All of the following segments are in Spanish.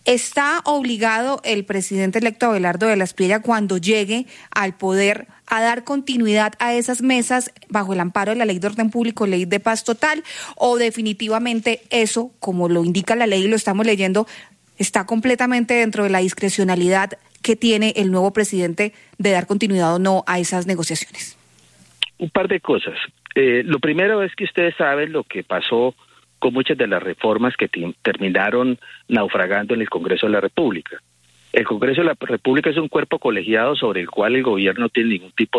¿Está obligado el presidente electo Abelardo de la Espriella cuando llegue al poder a dar continuidad a esas mesas bajo el amparo de la Ley de Orden Público, Ley de Paz Total, o definitivamente eso, como lo indica la ley y lo estamos leyendo, está completamente dentro de la discrecionalidad que tiene el nuevo presidente de dar continuidad o no a esas negociaciones? Un par de cosas. Lo primero es que ustedes saben lo que pasó con muchas de las reformas que terminaron naufragando en el Congreso de la República. El Congreso de la República es un cuerpo colegiado sobre el cual el gobierno no tiene ningún tipo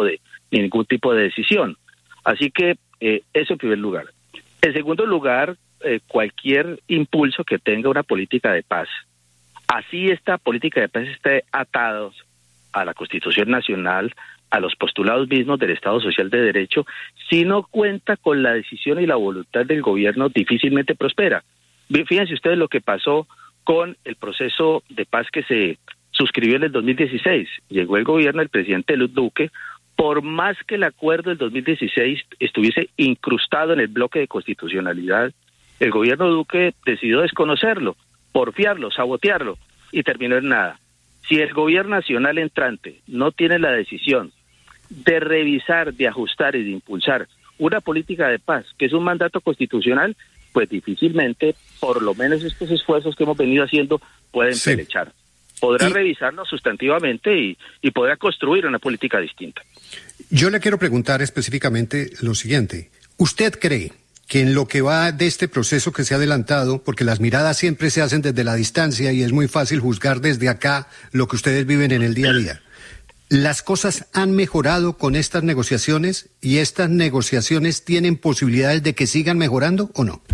de decisión. Así que eso en primer lugar. En segundo lugar, cualquier impulso que tenga una política de paz, así esta política de paz esté atado a la Constitución Nacional, a los postulados mismos del Estado Social de Derecho, si no cuenta con la decisión y la voluntad del gobierno, difícilmente prospera. Fíjense ustedes lo que pasó con el proceso de paz que se suscribió en el 2016. Llegó el gobierno del presidente Duque, por más que el acuerdo del 2016 estuviese incrustado en el bloque de constitucionalidad, el gobierno Duque decidió desconocerlo, porfiarlo, sabotearlo, y terminó en nada. Si el gobierno nacional entrante no tiene la decisión de revisar, de ajustar y de impulsar una política de paz, que es un mandato constitucional, pues difícilmente, por lo menos estos esfuerzos que hemos venido haciendo, pueden pelechar. Podrá revisarlo sustantivamente y podrá construir una política distinta. Yo le quiero preguntar específicamente lo siguiente. ¿Usted cree que en lo que va de este proceso que se ha adelantado, porque las miradas siempre se hacen desde la distancia y es muy fácil juzgar desde acá lo que ustedes viven en el día a día, las cosas han mejorado con estas negociaciones y estas negociaciones tienen posibilidades de que sigan mejorando o no?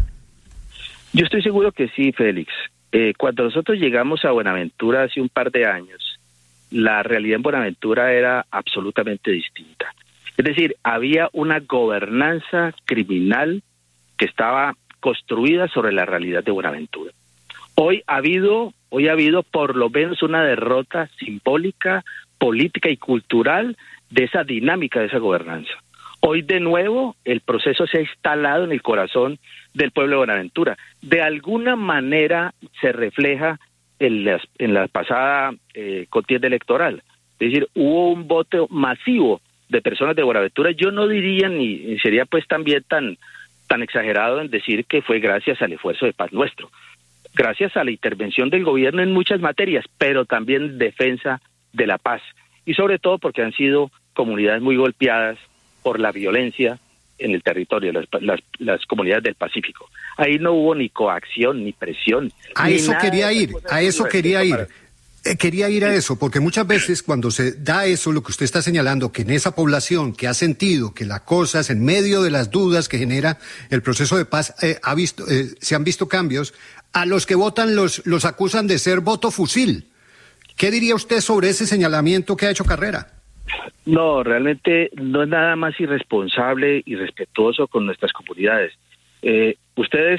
Yo estoy seguro que sí, Félix. Cuando nosotros llegamos a Buenaventura hace un par de años, la realidad en Buenaventura era absolutamente distinta. Es decir, había una gobernanza criminal que estaba construida sobre la realidad de Buenaventura. Hoy ha habido por lo menos una derrota simbólica, política y cultural de esa dinámica de esa gobernanza. Hoy de nuevo el proceso se ha instalado en el corazón del pueblo de Buenaventura. De alguna manera se refleja en la pasada contienda electoral. Es decir, hubo un voto masivo de personas de Buenaventura. Yo no diría ni sería pues también tan exagerado en decir que fue gracias al esfuerzo de paz nuestro, gracias a la intervención del gobierno en muchas materias, pero también defensa de la paz, y sobre todo porque han sido comunidades muy golpeadas por la violencia en el territorio, las comunidades del Pacífico. Ahí no hubo ni coacción, ni presión. A ni eso nada quería ir, a eso quería ir. Quería ir a eso, porque muchas veces cuando se da eso, lo que usted está señalando, que en esa población que ha sentido que la cosa es en medio de las dudas que genera el proceso de paz, se han visto cambios, a los que votan los acusan de ser voto fusil. ¿Qué diría usted sobre ese señalamiento que ha hecho Carrera? No, realmente no es nada más irresponsable y respetuoso con nuestras comunidades. Ustedes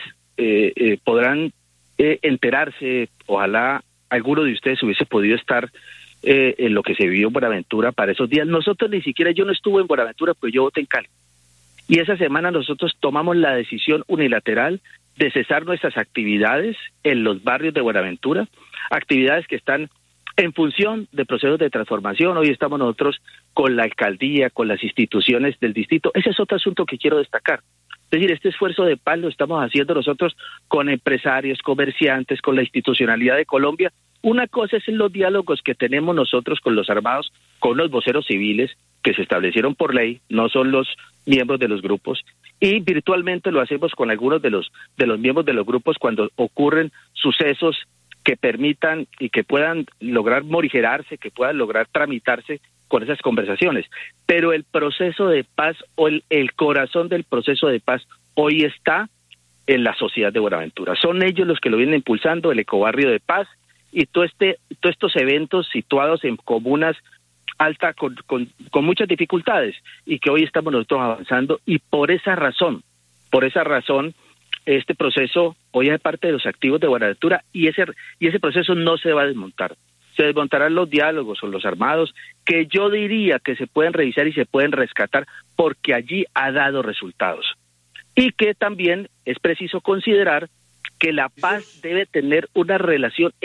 podrán enterarse, ojalá alguno de ustedes hubiese podido estar en lo que se vivió en Buenaventura para esos días. Nosotros ni siquiera, yo no estuve en Buenaventura, pues yo voté en Cali. Y esa semana nosotros tomamos la decisión unilateral de cesar nuestras actividades en los barrios de Buenaventura, actividades que están en función de procesos de transformación. Hoy estamos nosotros con la alcaldía, con las instituciones del distrito. Ese es otro asunto que quiero destacar. Es decir, este esfuerzo de paz lo estamos haciendo nosotros con empresarios, comerciantes, con la institucionalidad de Colombia. Una cosa es en los diálogos que tenemos nosotros con los armados, con los voceros civiles que se establecieron por ley, no son los miembros de los grupos, y virtualmente lo hacemos con algunos de los miembros de los grupos cuando ocurren sucesos que permitan y que puedan lograr morigerarse, que puedan lograr tramitarse con esas conversaciones. Pero el proceso de paz o el corazón del proceso de paz hoy está en la sociedad de Buenaventura. Son ellos los que lo vienen impulsando, el ecobarrio de paz y todos estos eventos situados en comunas altas con muchas dificultades y que hoy estamos nosotros avanzando, y por esa razón este proceso hoy es parte de los activos de Buenaventura, y ese proceso no se va a desmontar. Se desmontarán los diálogos con los armados, que yo diría que se pueden revisar y se pueden rescatar porque allí ha dado resultados. Y que también es preciso considerar que la paz debe tener una relación